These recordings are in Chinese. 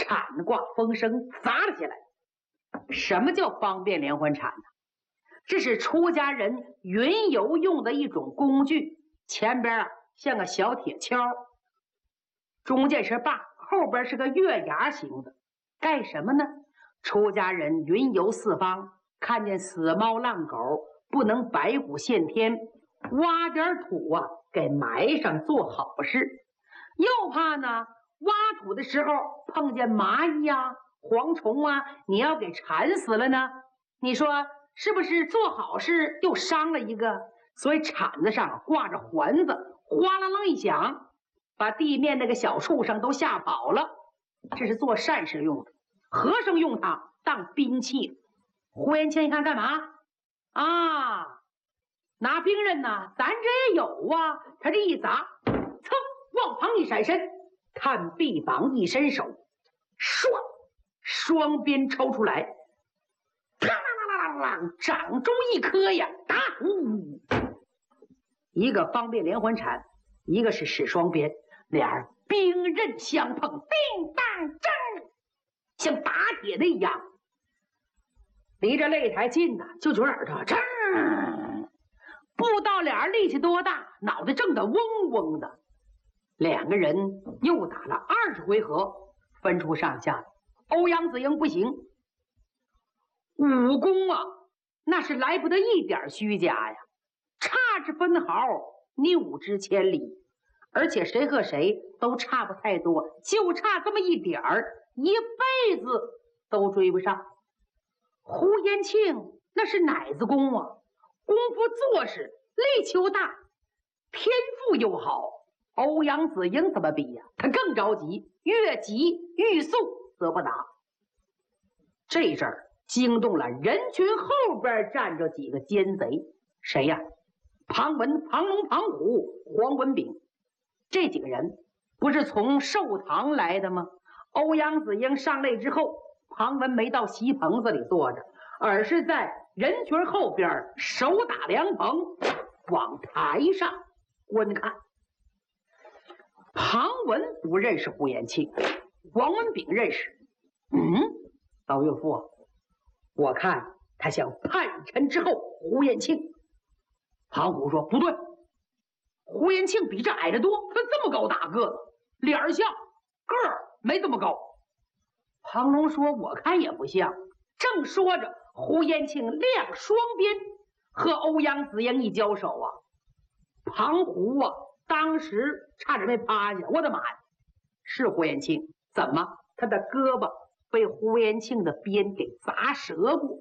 铲挂风声砸了下来。什么叫方便连环铲呢？这是出家人云游用的一种工具，前边像个小铁锹，中间是把，后边是个月牙形的。干什么呢？出家人云游四方，看见死猫烂狗，不能白骨现天，挖点土给埋上做好事。又怕呢挖土的时候碰见蚂蚁蝗虫你要给缠死了呢，你说是不是做好事又伤了一个？所以铲子上挂着环子，哗啦啦一响，把地面那个小畜生都吓跑了。这是做善事用的，和尚用它当兵器。呼延庆一看干嘛拿兵刃呢？咱这也有他这一砸，噌，往旁一闪身，探臂膀一伸手，唰，双鞭抽出来，啪啦啦啦啦，掌中一颗打一个方便连环铲，一个是使双鞭，俩人兵刃相碰，叮当铮，像打铁的一样。离着擂台近就觉耳朵铮，不知道俩人力气多大，脑袋震得嗡嗡的。两个人又打了20回合，分出上下。欧阳子英不行，武功那是来不得一点虚假呀，差之分毫，谬之千里，而且谁和谁都差不太多，就差这么一点儿，一辈子都追不上。呼延庆那是奶子功功夫做事力气又大，天赋又好。欧阳子英怎么比呀？他更着急，越急欲速则不达。这阵儿惊动了人群后边站着几个奸贼，谁呀？庞文、庞龙、庞虎、黄文炳，这几个人不是从寿堂来的吗？欧阳子英上擂之后，庞文没到席棚子里坐着，而是在人群后边手打凉棚，往台上观看。庞文不认识呼延庆，黄文炳认识。老岳父，我看他像叛臣之后呼延庆。庞虎说不对，呼延庆比这矮得多，他这么高大个子，脸儿像，个儿没这么高。庞龙说我看也不像。正说着，呼延庆亮双鞭，和欧阳子英一交手庞虎当时差点没趴下。我的妈呀，是呼延庆，怎么他的胳膊被呼延庆的鞭给砸折过？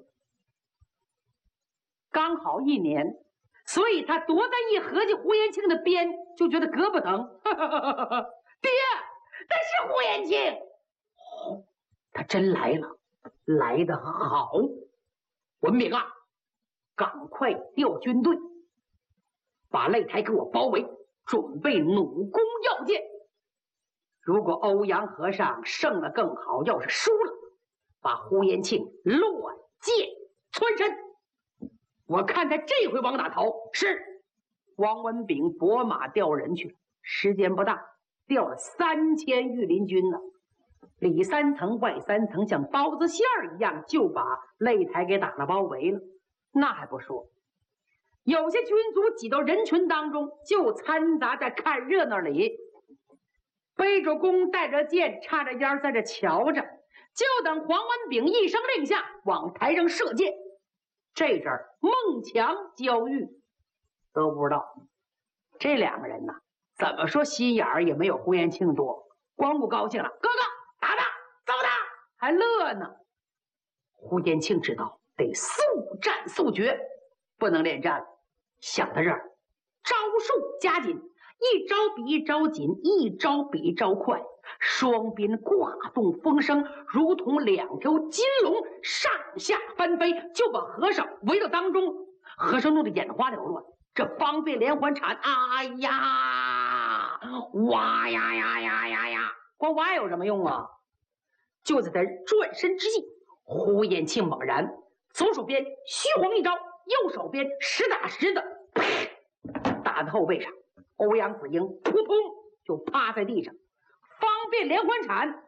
刚好1年，所以他多大一合计呼延庆的鞭，就觉得胳膊疼。爹，他是呼延庆。他真来了，来得好。文炳赶快调军队，把擂台给我包围，准备弩弓要箭。如果欧阳和尚胜了更好，要是输了，把呼延庆乱箭穿身。我看他这回往哪逃？是。王文炳拨马调人去了，时间不大，调了3000御林军呢，里3层外3层，像包子馅儿一样，就把擂台给打了包围了。那还不说，有些军卒挤到人群当中，就掺杂在看热闹里，背着弓带着箭，插着腰在这瞧着，就等黄文炳一声令下，往台上射箭。这阵儿孟强、焦裕都不知道，这两个人怎么说心眼儿也没有呼延庆多，光不高兴了，哥哥打他，揍他，还乐呢。呼延庆知道得速战速决，不能恋战了。想到这儿，招数加紧，一招比一招紧，一招比一招快，双鞭挂动风声，如同2条金龙上下翻飞，就把和尚围到当中。和尚弄得眼花缭乱，这方便连环铲，哎呀，哇呀呀呀呀呀，光挖有什么用就在他转身之际，呼延庆猛然左手边虚晃一招，右手边实打实的打在后背上，欧阳子英扑通就趴在地上，方便连环铲